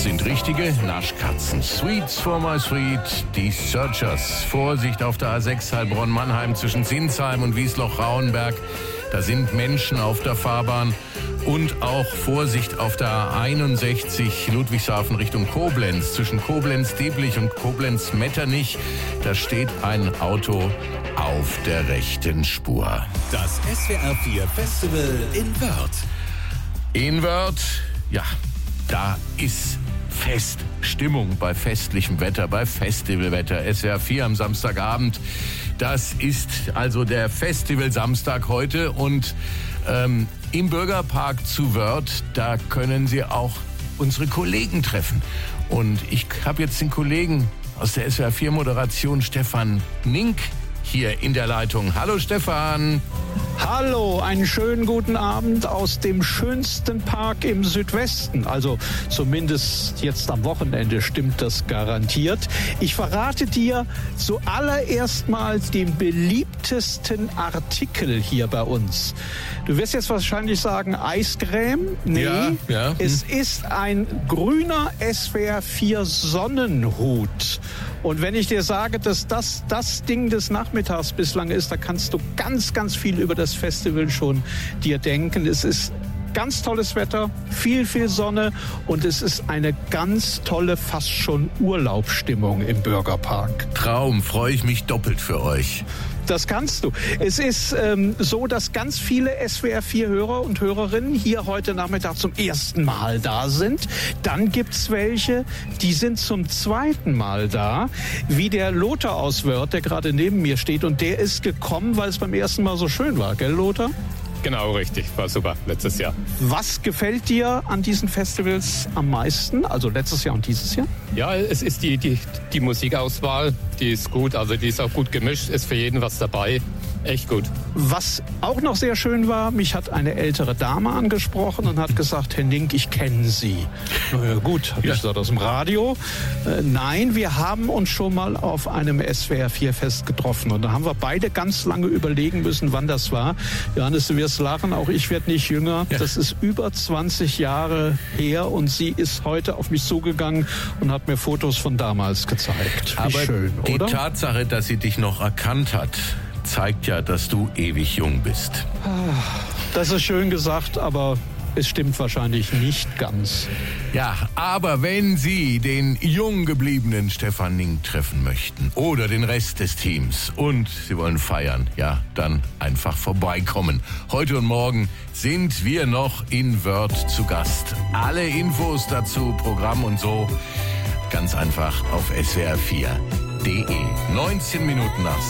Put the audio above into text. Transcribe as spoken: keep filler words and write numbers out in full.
sind richtige Naschkatzen. Sweets for my sweet, die Searchers. Vorsicht auf der A sechs Heilbronn-Mannheim zwischen Sinsheim und Wiesloch-Rauenberg. Da sind Menschen auf der Fahrbahn. Und auch Vorsicht auf der A einundsechzig Ludwigshafen Richtung Koblenz. Zwischen Koblenz-Deblich und Koblenz-Metternich. Da steht ein Auto auf der rechten Spur. Das S W R vier Festival in Wörth. In Wörth, ja, da ist Feststimmung bei festlichem Wetter, bei Festivalwetter. S W R vier am Samstagabend. Das ist also der Festival-Samstag heute und ähm, im Bürgerpark zu Wörth, da können Sie auch unsere Kollegen treffen. Und ich habe jetzt den Kollegen aus der S W R vier Moderation, Stefan Nink, hier in der Leitung. Hallo Stefan. Hallo, einen schönen guten Abend aus dem schönsten Park im Südwesten. Also zumindest jetzt am Wochenende stimmt das garantiert. Ich verrate dir zuallererst mal den beliebtesten Artikel hier bei uns. Du wirst jetzt wahrscheinlich sagen, Eiscreme? Nee, ja, ja. Hm. Es ist ein grüner S W R vier Sonnenhut. Und wenn ich dir sage, dass das das Ding des Nachmittags bislang ist, da kannst du ganz, ganz viel über das Festival schon dir denken. Es ist ganz tolles Wetter, viel, viel Sonne und es ist eine ganz tolle, fast schon Urlaubsstimmung im Bürgerpark. Traum, freue ich mich doppelt für euch. Das kannst du. Es ist ähm, so, dass ganz viele S W R vier Hörer und Hörerinnen hier heute Nachmittag zum ersten Mal da sind. Dann gibt's welche, die sind zum zweiten Mal da, wie der Lothar aus Wörth, der gerade neben mir steht. Und der ist gekommen, weil es beim ersten Mal so schön war, gell, Lothar? Genau, richtig. War super, letztes Jahr. Was gefällt dir an diesen Festivals am meisten? Also letztes Jahr und dieses Jahr? Ja, es ist die, die, die Musikauswahl, die ist gut. Also die ist auch gut gemischt, ist für jeden was dabei. Echt gut. Was auch noch sehr schön war, mich hat eine ältere Dame angesprochen und hat gesagt, Herr Nink, ich kenne Sie. Na ja, gut, habe ja. ich gesagt, aus dem Radio. Äh, nein, wir haben uns schon mal auf einem S W R vier Fest getroffen. Und da haben wir beide ganz lange überlegen müssen, wann das war. Johannes, du wirst lachen, auch ich werde nicht jünger. Ja. Das ist über zwanzig Jahre her und sie ist heute auf mich zugegangen und hat mir Fotos von damals gezeigt. Wie Aber schön, die oder? Tatsache, dass sie dich noch erkannt hat, zeigt ja, dass du ewig jung bist. Das ist schön gesagt, aber es stimmt wahrscheinlich nicht ganz. Ja, aber wenn Sie den jung gebliebenen Stefan Nink treffen möchten oder den Rest des Teams und Sie wollen feiern, ja, dann einfach vorbeikommen. Heute und morgen sind wir noch in Wörth zu Gast. Alle Infos dazu, Programm und so, ganz einfach auf S W R vier punkt de. neunzehn Minuten nach